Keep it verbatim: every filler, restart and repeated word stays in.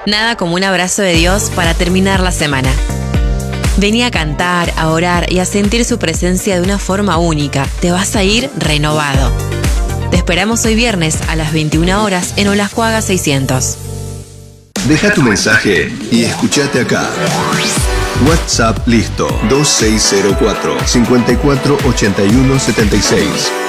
Nada como un abrazo de Dios para terminar la semana. Vení a cantar, a orar y a sentir su presencia de una forma única. Te vas a ir renovado. Te esperamos hoy viernes a las veintiuna horas en Olascuaga seiscientos. Deja tu mensaje y escuchate acá. WhatsApp listo dos seis cero cuatro, cinco cuatro ocho uno siete seis.